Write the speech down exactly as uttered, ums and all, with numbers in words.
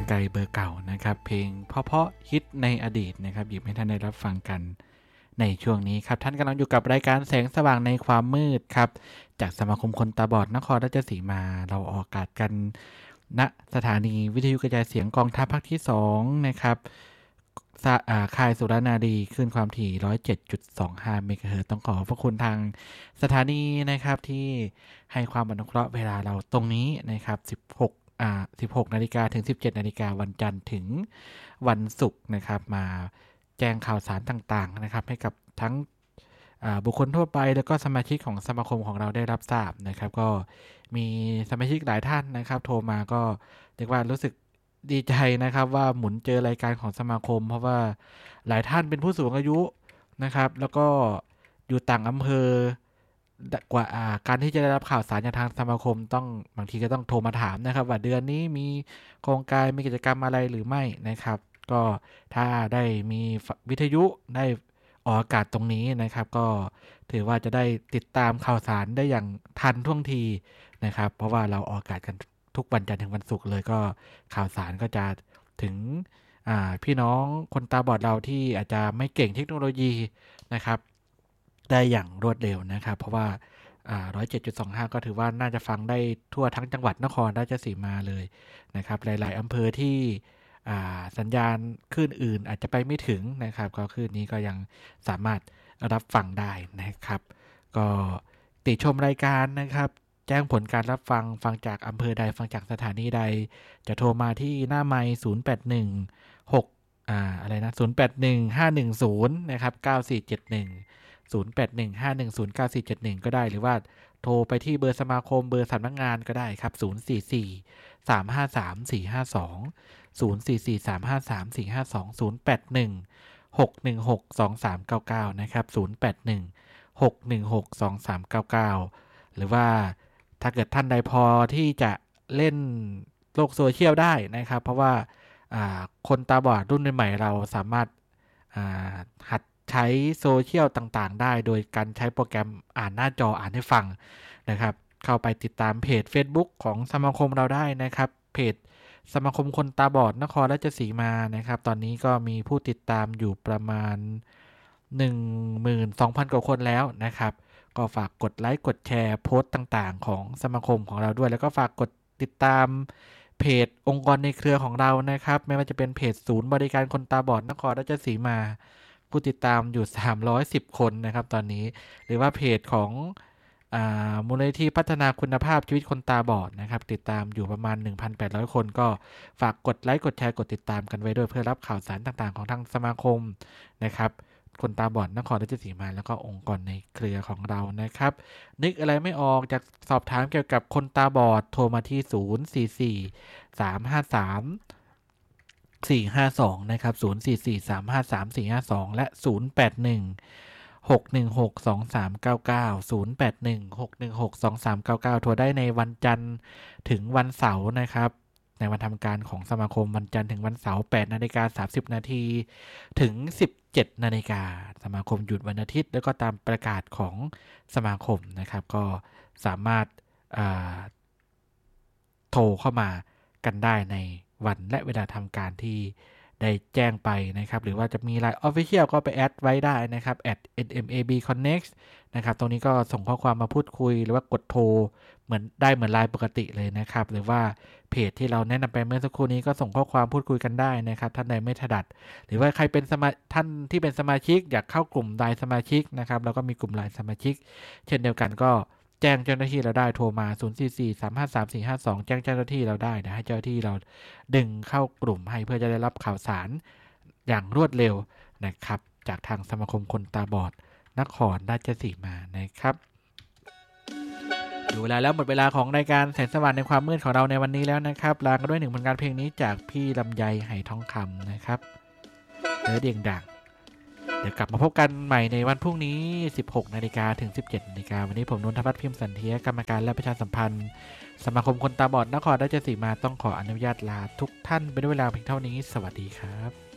ไกลเบอร์เก่านะครับเพลงเพราะๆฮิตในอดีตนะครับหยิบให้ท่านได้รับฟังกันในช่วงนี้ครับท่านกำลังอยู่กับรายการแสงสว่างในความมืดครับจากสมาคมคนตาบอดนครราชสีมาเราออกอากาศกันณสถานีวิทยุกระจายเสียงกองทัพภาคที่สองนะครับค่ายสุรนารีคลื่นความถี่ หนึ่งร้อยเจ็ดจุดสองห้า เมกะเฮิรตซ์ต้องขอขอบพระคุณทางสถานีนะครับที่ให้ความอนุเคราะห์เวลาเราตรงนี้นะครับสิบหกอ่าสิบหกนาฬิกาถึงสิบเจ็ดนาฬิกาวันจันทร์ถึงวันศุกร์นะครับมาแจ้งข่าวสารต่างๆนะครับให้กับทั้งบุคคลทั่วไปแล้วก็สมาชิกของสมาคมของเราได้รับทราบนะครับก็มีสมาชิกหลายท่านนะครับโทรมาก็เรียกว่ารู้สึกดีใจนะครับว่าหมุนเจอรายการของสมาคมเพราะว่าหลายท่านเป็นผู้สูงอายุนะครับแล้วก็อยู่ต่างอำเภอกว่าการที่จะได้รับข่าวสารจากทางสมาคมต้องบางทีก็ต้องโทรมาถามนะครับว่าเดือนนี้มีโครงการมีกิจกรรมอะไรหรือไม่นะครับก็ถ้าได้มีวิทยุได้ออกอากาศตรงนี้นะครับก็ถือว่าจะได้ติดตามข่าวสารได้อย่างทันท่วงทีนะครับเพราะว่าเราออกอากาศกันทุกวันจันทร์ถึงวันศุกร์เลยก็ข่าวสารก็จะถึงพี่น้องคนตาบอดเราที่อาจจะไม่เก่งเทคโนโลยีนะครับได้อย่างรวดเร็วนะครับเพราะว่า หนึ่งร้อยเจ็ดจุดสองห้า ก็ถือว่าน่าจะฟังได้ทั่วทั้งจังหวัดนครราชสีมาเลยนะครับหลายๆอำเภอที่สัญญาณคลื่นอื่นอาจจะไปไม่ถึงนะครับก็คลื่นนี้ก็ยังสามารถรับฟังได้นะครับก็ติชมรายการนะครับแจ้งผลการรับฟังฟังจากอำเภอใดฟังจากสถานีใดจะโทรมาที่หน้าไมค์ศูนย์ แปด หนึ่ง หกอ่าอะไรนะศูนย์ แปด หนึ่ง ห้า หนึ่ง ศูนย์นะครับเก้า สี่ เจ็ด หนึ่ง ศูนย์ แปด หนึ่ง ห้า หนึ่ง ศูนย์ เก้า สี่ เจ็ด หนึ่งก็ได้หรือว่าโทรไปที่เบอร์สมาคมเบอร์สำนักงานก็ได้ครับศูนย์ สี่ สี่ สาม ห้า สาม สี่ ห้า สอง ศูนย์ สี่ สี่ สาม ห้า สาม สี่ ห้า สอง ศูนย์ แปด หนึ่ง หก หนึ่ง หก สอง สาม เก้า เก้านะครับศูนย์ แปด หนึ่ง หก หนึ่ง หก สอง สาม เก้า เก้าหรือว่าถ้าเกิดท่านใดพอที่จะเล่นโลกโซเชียลได้นะครับเพราะว่าคนตาบอดรุ่นใหม่เราสามารถหัดใช้โซเชียลต่างๆได้โดยการใช้โปรแกรมอ่านหน้าจออ่านให้ฟังนะครับเข้าไปติดตามเพจ Facebook ของสมาคมเราได้นะครับเพจสมาคมคนตาบอดนครราชสีมานะครับตอนนี้ก็มีผู้ติดตามอยู่ประมาณ หนึ่งหมื่นสองพัน กว่าคนแล้วนะครับก็ฝากกดไลค์กดแชร์โพสต์ต่างๆของสมาคมของเราด้วยแล้วก็ฝากกดติดตามเพจองค์กรในเครือของเรานะครับไม่ว่าจะเป็นเพจศูนย์บริการคนตาบอดนครราชสีมาผู้ติดตามอยู่สามร้อยสิบคนนะครับตอนนี้หรือว่าเพจของอ่ามูลนิธิพัฒนาคุณภาพชีวิตคนตาบอดนะครับติดตามอยู่ประมาณ หนึ่งพันแปดร้อย คนก็ฝากกดไลค์กดแชร์กดติดตามกันไว้ด้วยเพื่อรับข่าวสารต่างๆของทางสมาคมนะครับคนตาบอดนครราชสีมาแล้วก็องค์กรในเครือของเรานะครับนึกอะไรไม่ออกจากสอบถามเกี่ยวกับคนตาบอดโทรมาที่ศูนย์ สี่ สี่ สาม ห้า สาม สี่ ห้า สองนะครับศูนย์ สี่ สี่ สาม ห้า สาม สี่ ห้า สองและศูนย์ แปด หนึ่ง หก หนึ่ง หก สอง สาม เก้า เก้า ศูนย์ แปด หนึ่ง หก หนึ่ง หก สอง สาม เก้า เก้าโทรได้ในวันจันทร์ถึงวันเสาร์นะครับในวันทำการของสมาคมวันจันทร์ถึงวันเสาร์ แปดนาฬิกาสามสิบนาทีถึง สิบเจ็ดนาฬิกาสมาคมหยุดวันอาทิตย์แล้วก็ตามประกาศของสมาคมนะครับก็สามารถโทรเข้ามากันได้ในวันและเวลาทำการที่ได้แจ้งไปนะครับหรือว่าจะมี ไลน์ Official ก็ไปแอดไว้ได้นะครับ แอท เอ็น เอ็ม เอ บี คอนเน็กต์ นะครับตรงนี้ก็ส่งข้อความมาพูดคุยหรือว่ากดโทรเหมือนได้เหมือน ไลน์ ปกติเลยนะครับหรือว่าเพจที่เราแนะนำไปเมื่อสักครู่นี้ก็ส่งข้อความพูดคุยกันได้นะครับท่านใดไม่ถนัดหรือว่าใครเป็นสมาท่านที่เป็นสมาชิกอยากเข้ากลุ่ม ไลน์ สมาชิกนะครับแล้วก็มีกลุ่ม ไลน์ สมาชิกเช่นเดียวกันก็แจ้งเจ้าหน้าที่เราได้โทรมาศูนย์ สี่ สี่ สาม ห้า สาม สี่ ห้า สองแจ้งเจ้าหน้าที่เราได้นะให้เจ้าหน้าที่เราดึงเข้ากลุ่มให้เพื่อจะได้รับข่าวสารอย่างรวดเร็วนะครับจากทางสมาคมคนตาบอดนครราชสีมานะครับอยู่เวลาแล้วหมดเวลาของรายการแสงสว่างในความมืดของเราในวันนี้แล้วนะครับลากันด้วยหนึ่งผลงานเพลงนี้จากพี่ลำไยไหทองคำนะครับเนื้อเดียงดังเดี๋ยวกลับมาพบกันใหม่ในวันพรุ่งนี้ สิบหกนาฬิกา ถึง สิบเจ็ดนาฬิกาวันนี้ผมนนทพัฒน์พิมพ์สันเทียกรรมการและประชาสัมพันธ์สมาคมคนตาบอดนครราชสีมาต้องขออนุญาตลาทุกท่านไปด้วยเวลาเพียงเท่านี้สวัสดีครับ